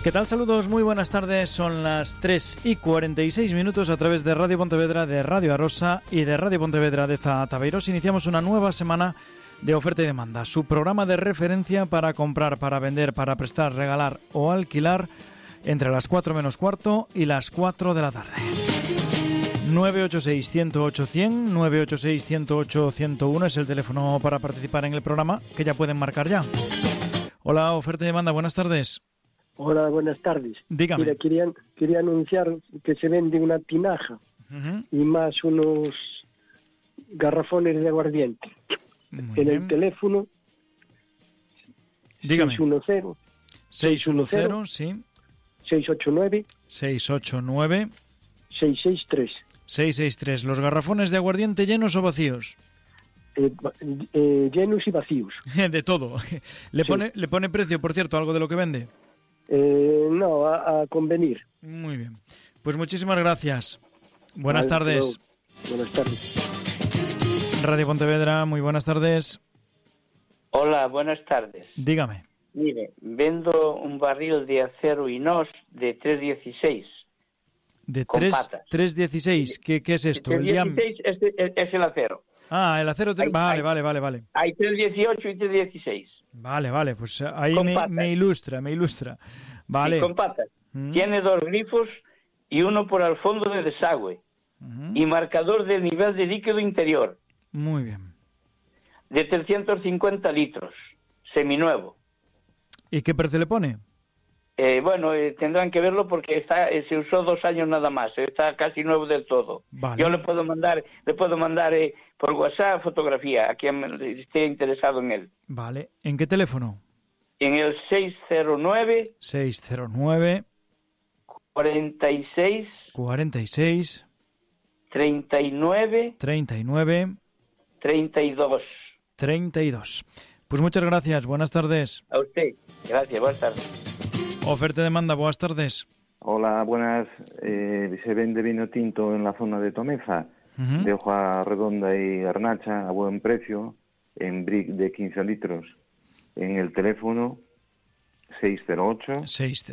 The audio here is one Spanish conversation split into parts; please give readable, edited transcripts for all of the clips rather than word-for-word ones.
¿Qué tal? Saludos, muy buenas tardes. Son las 3:46 a través de Radio Pontevedra, de Radio Arosa y de Radio Pontevedra de Zataveiros. Iniciamos una nueva semana de oferta y demanda. Su programa de referencia para comprar, para vender, para prestar, regalar o alquilar entre las 4 menos cuarto y las 4 de la tarde. 986-108-100, 986-108-101 es el teléfono para participar en el programa, que ya pueden marcar ya. Hola, oferta y demanda, buenas tardes. Hola, buenas tardes. Dígame. Mira, quería anunciar que se vende una tinaja y más unos garrafones de aguardiente. Muy en bien. el teléfono. Dígame. 610, sí. 689, 689 663. 663. ¿Los garrafones de aguardiente llenos o vacíos? Llenos y vacíos. De todo. ¿Le pone precio, por cierto, algo de lo que vende? No, a convenir. Muy bien. Pues muchísimas gracias. Buenas Vale, tardes. Buenas tardes. Radio Pontevedra, muy buenas tardes. Hola, buenas tardes. Dígame. Mire, vendo un barril de acero inox de 316. De Con patas. 316. ¿Qué es esto? El 16 es el acero. Ah, el acero. Vale. Hay 318 y 316. Vale, pues ahí Con me ilustra. Vale. Sí, con patas. Tiene 2 grifos y uno por al fondo de desagüe. Y marcador del nivel de líquido interior. Muy bien. De 350 litros. Seminuevo. ¿Y qué precio le pone? Tendrán que verlo porque se usó 2 años nada más. Está casi nuevo del todo. Vale. Yo le puedo mandar por WhatsApp fotografía a quien esté interesado en él. Vale. ¿En qué teléfono? En el 609 46 39 32. Pues muchas gracias. Buenas tardes. A usted. Gracias. Buenas tardes. Oferta y demanda. Buenas tardes. Hola, buenas. Se vende vino tinto en la zona de Tomeza, de hoja redonda y garnacha, a buen precio, en brick de 15 litros. En el teléfono 608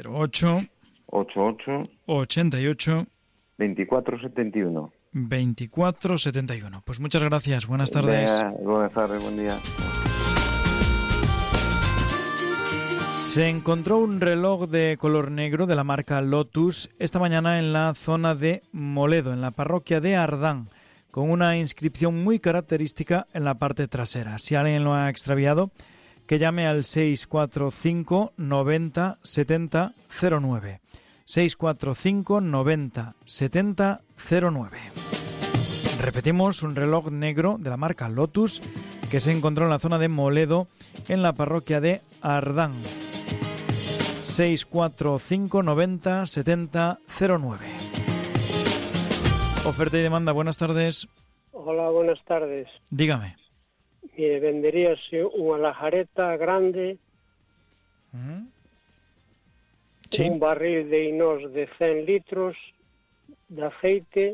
88 2471. 2471. Pues muchas gracias. Buenas tardes. Buenas tardes, buen día. Se encontró un reloj de color negro de la marca Lotus esta mañana en la zona de Moledo, en la parroquia de Ardán, con una inscripción muy característica en la parte trasera. Si alguien lo ha extraviado, que llame al 645 90 70 09. 645 90 70 09. Repetimos, un reloj negro de la marca Lotus que se encontró en la zona de Moledo, en la parroquia de Ardán. 645 90 70 09. Oferta y demanda, buenas tardes. Hola, buenas tardes. Dígame. Mire, venderíase una lajareta grande, Sí. un barril de inox de 100 litros de aceite,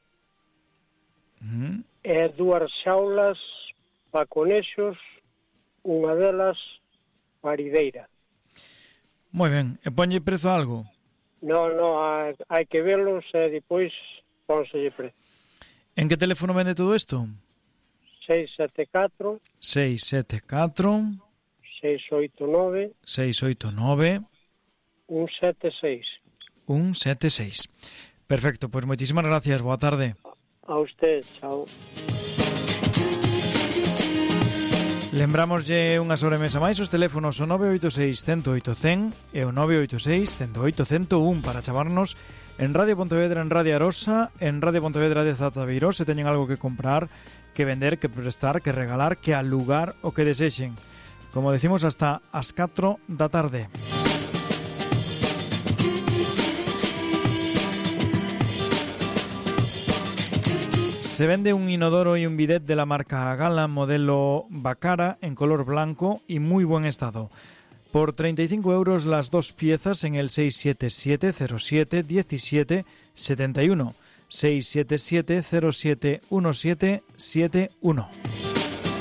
e 2 xaulas para conexos, unha delas parideira. Muy bien. ¿E ponlle prezo a algo? No, hai que verlos e depois pónselle precio. ¿En qué teléfono vende todo esto? 674 674 689 689 176. 176. Perfecto, pues muchísimas gracias. Boa tarde. A usted, chao. Lembramos unha sobremesa máis. Os teléfonos o 986 108 100 e o 986 108 101 para chamarnos en Radio Pontevedra, en Radio Arosa, en Radio Pontevedra de Zataveiros, se teñen algo que comprar, que vender, que prestar, que regalar, que alugar o que desexen. Como decimos, hasta as 4 da tarde. Se vende un inodoro y un bidet de la marca Gala, modelo Bacara, en color blanco y muy buen estado. Por 35 euros las 2 piezas en el 677 07 17 71. 677 07 17 71.